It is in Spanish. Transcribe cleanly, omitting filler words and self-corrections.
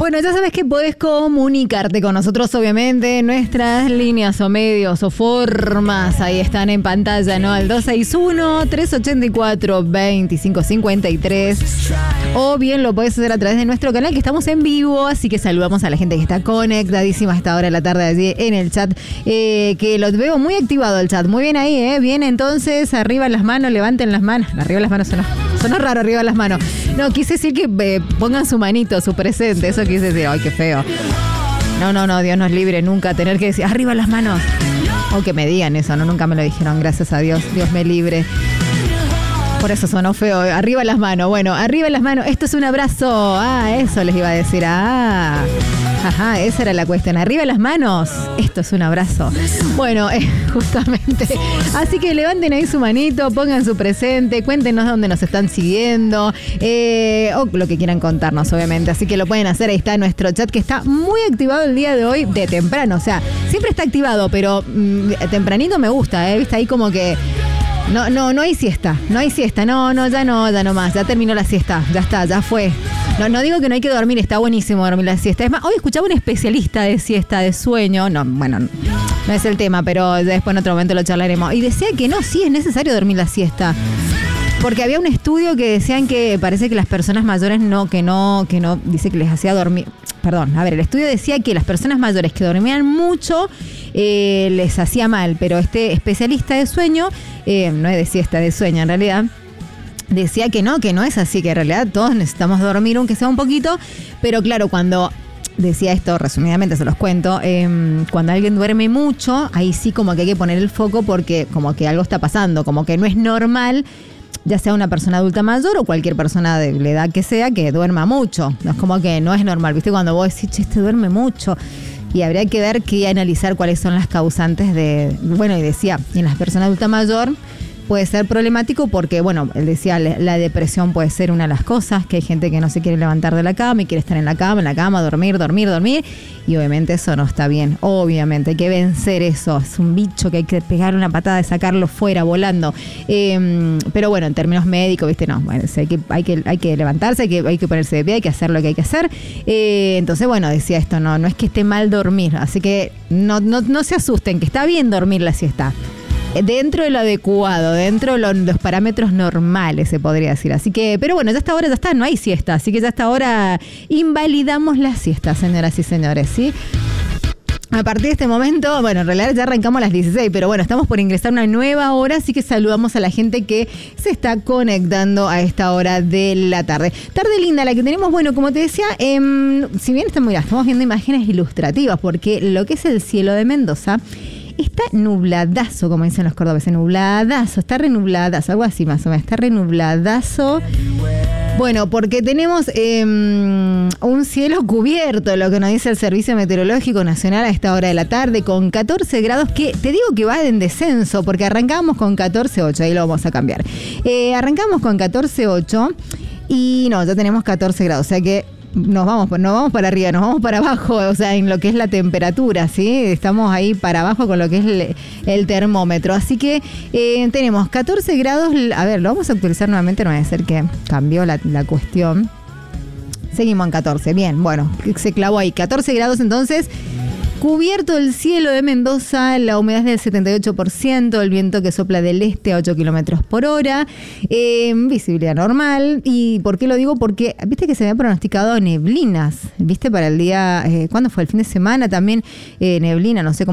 Bueno, ya sabes que podés comunicarte con nosotros, obviamente. Nuestras líneas o medios o formas ahí están en pantalla, ¿no? Al 261-384-2553. O bien lo podés hacer a través de nuestro canal, que estamos en vivo. Así que saludamos a la gente que está conectadísima a esta hora de la tarde allí en el chat. Que los veo muy activado el chat. Muy bien ahí, ¿eh? Bien, entonces, arriba las manos, levanten las manos. Arriba las manos sonó raro, arriba las manos. No, quise decir que pongan su manito, su presente. Eso quise decir. Ay, qué feo. No, Dios nos libre nunca tener que decir arriba las manos. O que me digan eso, no, nunca me lo dijeron, gracias a Dios. Dios me libre. Por eso sonó feo. Arriba las manos. Bueno, arriba las manos. Esto es un abrazo. Eso les iba a decir. Ajá, esa era la cuestión. Arriba las manos. Esto es un abrazo. Bueno, justamente. Así que levanten ahí su manito, pongan su presente, cuéntenos dónde nos están siguiendo, o lo que quieran contarnos, obviamente. Así que lo pueden hacer. Ahí está nuestro chat, que está muy activado el día de hoy, de temprano. O sea, siempre está activado, pero tempranito me gusta, ¿Viste? Ahí como que no hay siesta. No hay siesta. No, ya no más. Ya terminó la siesta. Ya está, ya fue. No digo que no hay que dormir, está buenísimo dormir la siesta. Es más, hoy escuchaba un especialista de siesta, de sueño. No es el tema, pero después en otro momento lo charlaremos. Y decía que sí es necesario dormir la siesta. Porque había un estudio que decían que parece que las personas mayores dice que les hacía dormir. Perdón, a ver, el estudio decía que las personas mayores que dormían mucho les hacía mal, pero este especialista de sueño, no es de siesta, de sueño en realidad, decía que no es así, que en realidad todos necesitamos dormir aunque sea un poquito, pero claro, cuando decía esto, resumidamente se los cuento, cuando alguien duerme mucho, ahí sí como que hay que poner el foco porque como que algo está pasando, como que no es normal, ya sea una persona adulta mayor o cualquier persona de la edad que sea, que duerma mucho. No es como que no es normal, ¿viste? Cuando vos decís, este duerme mucho. Y habría que ver y analizar cuáles son las causantes y decía, en las personas adulta mayor puede ser problemático porque, él decía, la depresión puede ser una de las cosas, que hay gente que no se quiere levantar de la cama y quiere estar en la cama, dormir, y obviamente eso no está bien, obviamente hay que vencer eso, es un bicho que hay que pegar una patada y sacarlo fuera volando, pero bueno, en términos médicos, ¿viste? Hay que levantarse, hay que ponerse de pie, hay que hacer lo que hay que hacer, entonces decía esto, no es que esté mal dormir, así que no se asusten, que está bien dormir la siesta. Dentro de lo adecuado, dentro de los parámetros normales, se podría decir. Así que, pero ya hasta ahora no hay siesta. Así que ya hasta ahora invalidamos la siesta, señoras y señores, ¿sí? A partir de este momento, en realidad ya arrancamos a las 16, pero estamos por ingresar a una nueva hora, así que saludamos a la gente que se está conectando a esta hora de la tarde. Tarde linda la que tenemos, como te decía, si bien estamos viendo imágenes ilustrativas, porque lo que es el cielo de Mendoza está nubladazo, como dicen los cordobeses, está renubladazo, algo así más o menos, está renubladazo. Porque tenemos un cielo cubierto, lo que nos dice el Servicio Meteorológico Nacional a esta hora de la tarde, con 14 grados, que te digo que va en descenso, porque arrancamos con 14.8, ahí lo vamos a cambiar. Arrancamos con 14.8 y ya tenemos 14 grados, o sea que no vamos para arriba, nos vamos para abajo, o sea, en lo que es la temperatura, ¿sí? Estamos ahí para abajo con lo que es el termómetro. Así que tenemos 14 grados. A ver, lo vamos a actualizar nuevamente, no va a ser que cambió la cuestión. Seguimos en 14, bien, se clavó ahí. 14 grados entonces. Cubierto el cielo de Mendoza, la humedad es del 78%, el viento que sopla del este a 8 kilómetros por hora, visibilidad normal. ¿Y por qué lo digo? Porque viste que se había pronosticado neblinas, viste, para el día, ¿cuándo fue? El fin de semana también, neblina, no sé cómo